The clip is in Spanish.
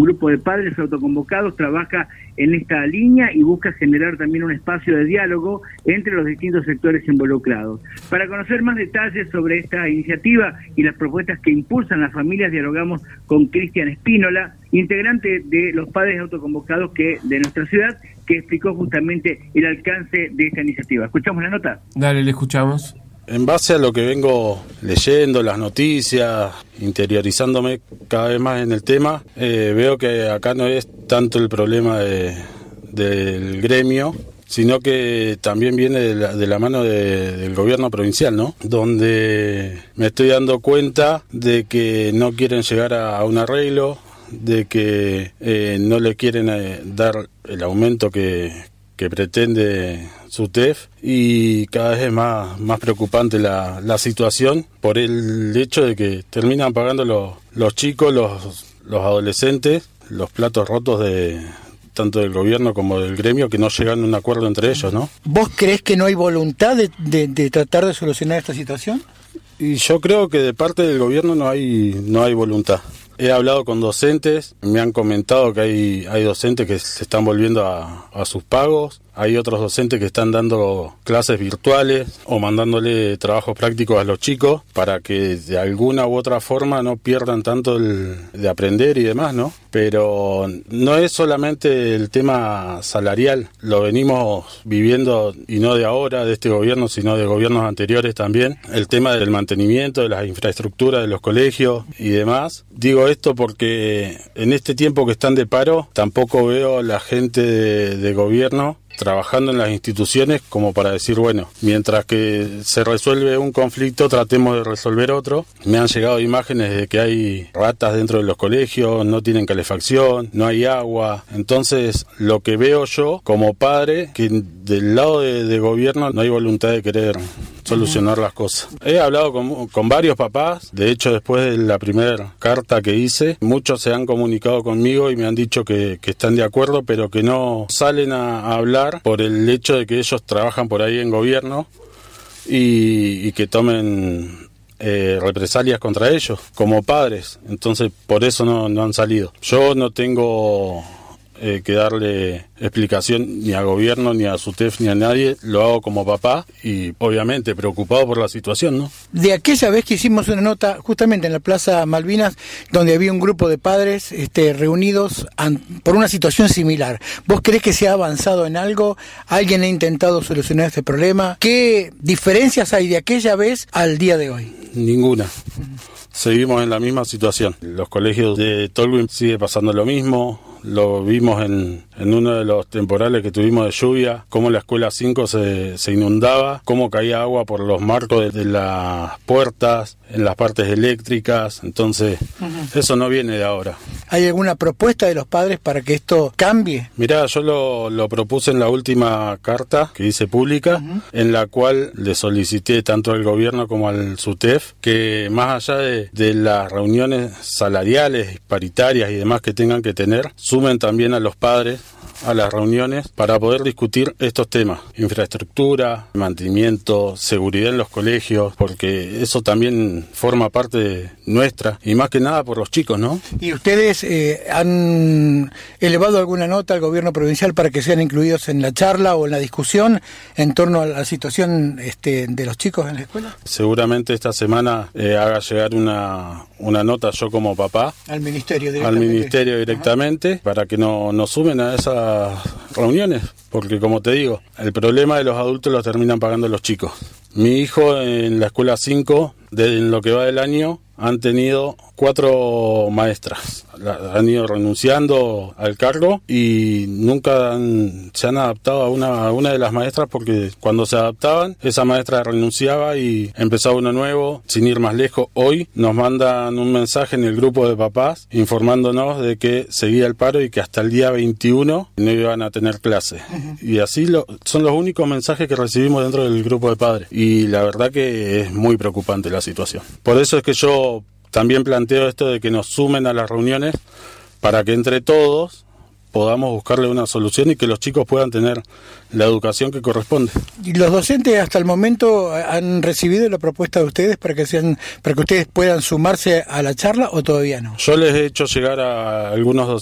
grupo de padres autoconvocados trabaja en esta línea y busca generar también un espacio de diálogo entre los distintos sectores involucrados. Para conocer más detalles sobre esta iniciativa y las propuestas que impulsan las familias, dialogamos con Cristian Espínola, integrante de los padres autoconvocados de nuestra ciudad, que explicó justamente el alcance de esta iniciativa. ¿Escuchamos la nota? Dale, le escuchamos. En base a lo que vengo leyendo, las noticias, interiorizándome cada vez más en el tema, veo que acá no es tanto el problema del gremio, sino que también viene de la mano del gobierno provincial, ¿no? Donde me estoy dando cuenta de que no quieren llegar a un arreglo, de que no le quieren dar el aumento que pretende SUTEF, y cada vez es más preocupante la situación por el hecho de que terminan pagando los chicos, los adolescentes, los platos rotos tanto del gobierno como del gremio, que no llegan a un acuerdo entre ellos, ¿no? ¿Vos creés que no hay voluntad de tratar de solucionar esta situación? Y yo creo que de parte del gobierno no hay voluntad. He hablado con docentes, me han comentado que hay docentes que se están volviendo a sus pagos, hay otros docentes que están dando clases virtuales o mandándole trabajos prácticos a los chicos para que de alguna u otra forma no pierdan tanto de aprender y demás, ¿no? Pero no es solamente el tema salarial, lo venimos viviendo, y no de ahora, de este gobierno, sino de gobiernos anteriores también, el tema del mantenimiento de las infraestructuras de los colegios y demás. Digo esto porque en este tiempo que están de paro, tampoco veo a la gente de gobierno trabajando en las instituciones como para decir, bueno, mientras que se resuelve un conflicto, tratemos de resolver otro. Me han llegado imágenes de que hay ratas dentro de los colegios, no tienen calefacción, no hay agua. Entonces, lo que veo yo como padre, que del lado de gobierno no hay voluntad de querer solucionar las cosas. He hablado con varios papás, de hecho después de la primera carta que hice, muchos se han comunicado conmigo y me han dicho que están de acuerdo, pero que no salen a hablar por el hecho de que ellos trabajan por ahí en gobierno y que tomen represalias contra ellos como padres. Entonces por eso no han salido. Yo no tengo que darle explicación ni a gobierno, ni a SUTEF, ni a nadie. Lo hago como papá y obviamente preocupado por la situación, ¿no? De aquella vez que hicimos una nota justamente en la Plaza Malvinas, donde había un grupo de padres reunidos por una situación similar, ¿vos creés que se ha avanzado en algo? ¿Alguien ha intentado solucionar este problema? ¿Qué diferencias hay de aquella vez al día de hoy? Ninguna. Seguimos en la misma situación. Los colegios de Tolwyn sigue pasando lo mismo. Lo vimos en uno de los temporales que tuvimos de lluvia, cómo la escuela 5 se inundaba, cómo caía agua por los marcos de las puertas, en las partes eléctricas. Entonces, eso no viene de ahora. ¿Hay alguna propuesta de los padres para que esto cambie? Mirá, yo lo propuse en la última carta que hice pública, en la cual le solicité tanto al gobierno como al SUTEF que más allá de las reuniones salariales, paritarias y demás que tengan que tener, sumen también a los padres a las reuniones para poder discutir estos temas: infraestructura, mantenimiento, seguridad en los colegios, porque eso también forma parte nuestra y más que nada por los chicos, ¿no? ¿Y ustedes han elevado alguna nota al gobierno provincial para que sean incluidos en la charla o en la discusión en torno a la situación de los chicos en la escuela? Seguramente esta semana haga llegar una nota yo como papá al ministerio directamente, para que nos sumen a esas reuniones, porque como te digo, el problema de los adultos lo terminan pagando los chicos. Mi hijo en la escuela 5, en lo que va del año, han tenido 4 maestras. Han ido renunciando al cargo y nunca se han adaptado a una de las maestras, porque cuando se adaptaban, esa maestra renunciaba y empezaba uno nuevo. Sin ir más lejos, hoy nos mandan un mensaje en el grupo de papás informándonos de que seguía el paro y que hasta el día 21 no iban a tener clase. Y así son los únicos mensajes que recibimos dentro del grupo de padres. Y la verdad que es muy preocupante la situación. Por eso es que yo también planteo esto de que nos sumen a las reuniones para que entre todos podamos buscarle una solución y que los chicos puedan tener la educación que corresponde. ¿Y los docentes hasta el momento han recibido la propuesta de ustedes para que ustedes puedan sumarse a la charla o todavía no? Yo les he hecho llegar a algunos